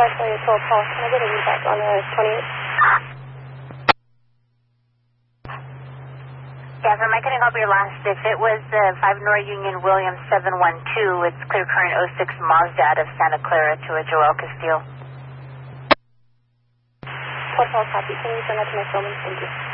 Viceroy 12 Paul, can I get a readback on the 28th? Yeah, if I couldn't help your last, if it was 5 North Union Williams 712, it's clear current 06 Mazda out of Santa Clara to a Joel Castillo. 12 Paul, copy. Can you send that to my phone? Thank you.